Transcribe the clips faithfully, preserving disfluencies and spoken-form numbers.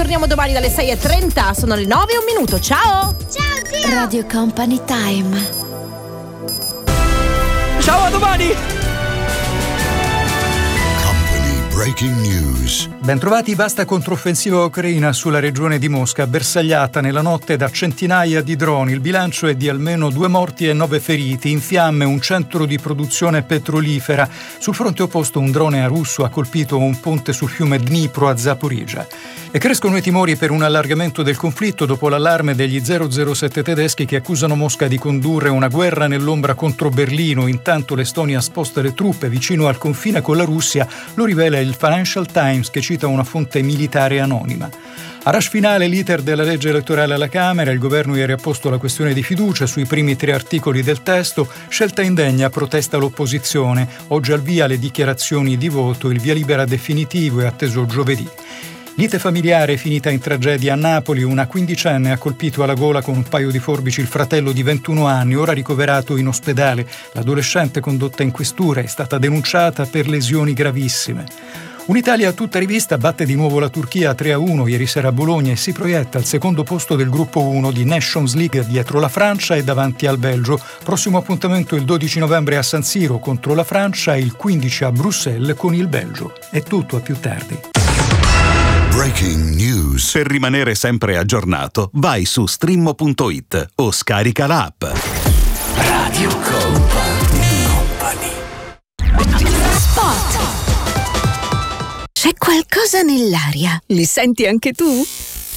torniamo domani dalle sei e trenta. Sono le nove e un minuto. Ciao. Ciao zio. Radio Company Time. Ciao, a domani. Breaking news. Bentrovati, vasta controffensiva ucraina sulla regione di Mosca, bersagliata nella notte da centinaia di droni. Il bilancio è di almeno due morti e nove feriti. In fiamme un centro di produzione petrolifera. Sul fronte opposto un drone russo ha colpito un ponte sul fiume Dnipro a Zaporizhzhia. E crescono i timori per un allargamento del conflitto dopo l'allarme degli zero zero sette tedeschi che accusano Mosca di condurre una guerra nell'ombra contro Berlino. Intanto l'Estonia sposta le truppe vicino al confine con la Russia, lo rivela il Financial Times che cita una fonte militare anonima. A rush finale l'iter della legge elettorale alla Camera, il governo ieri ha posto la questione di fiducia sui primi tre articoli del testo, scelta indegna, protesta l'opposizione. Oggi al via le dichiarazioni di voto, il via libera definitivo è atteso giovedì. Lite familiare finita in tragedia a Napoli, una quindicenne ha colpito alla gola con un paio di forbici il fratello di ventuno anni, ora ricoverato in ospedale. L'adolescente condotta in questura è stata denunciata per lesioni gravissime. Un'Italia tutta rivista batte di nuovo la Turchia tre a uno ieri sera a Bologna e si proietta al secondo posto del gruppo uno di Nations League dietro la Francia e davanti al Belgio. Prossimo appuntamento il dodici novembre a San Siro contro la Francia e il quindici a Bruxelles con il Belgio. È tutto, a più tardi. Breaking news. Per rimanere sempre aggiornato, vai su stream punto it o scarica l'app. Radio Company. Spot. C'è qualcosa nell'aria. Li senti anche tu?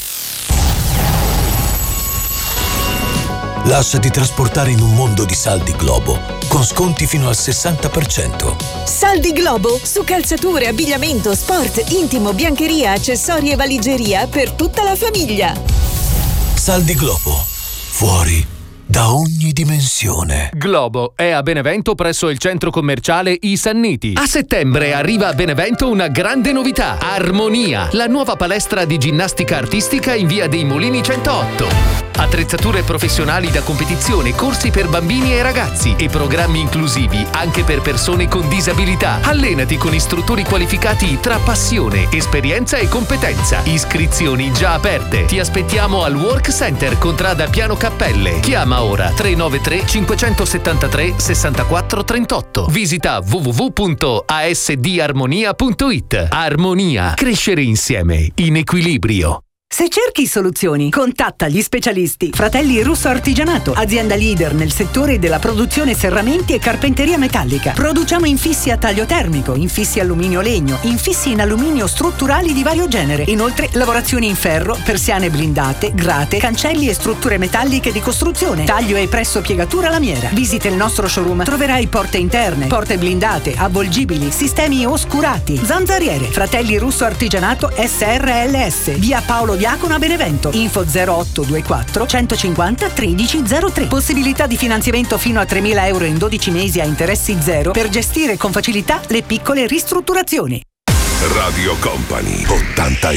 Lasciati trasportare in un mondo di saldi Globo, con sconti fino al sessanta per cento. Saldi Globo su calzature, abbigliamento, sport, intimo, biancheria, accessori e valigeria per tutta la famiglia. Saldi Globo, fuori da ogni dimensione. Globo è a Benevento presso il centro commerciale I Sanniti. A settembre arriva a Benevento una grande novità: Armonia, la nuova palestra di ginnastica artistica in via dei Mulini centootto. Attrezzature professionali da competizione, corsi per bambini e ragazzi e programmi inclusivi anche per persone con disabilità. Allenati con istruttori qualificati tra passione, esperienza e competenza. Iscrizioni già aperte. Ti aspettiamo al Work Center, contrada Piano Cappelle. Chiama ora tre nove tre cinque sette tre sei quattro tre otto. Visita w w w punto a s d armonia punto it. Armonia. Crescere insieme. In equilibrio. Se cerchi soluzioni, contatta gli specialisti Fratelli Russo Artigianato, azienda leader nel settore della produzione serramenti e carpenteria metallica. Produciamo infissi a taglio termico, infissi alluminio legno, infissi in alluminio strutturali di vario genere. Inoltre lavorazioni in ferro, persiane blindate, grate, cancelli e strutture metalliche di costruzione, taglio e presso piegatura lamiera. Visita il nostro showroom, troverai porte interne, porte blindate, avvolgibili, sistemi oscurati, zanzariere. Fratelli Russo Artigianato S R L S, via Paolo Diacono a Benevento. Info zero otto due quattro centocinquanta tredici zero tre. Possibilità di finanziamento fino a tremila euro in dodici mesi a interessi zero per gestire con facilità le piccole ristrutturazioni. Radio Company ottanta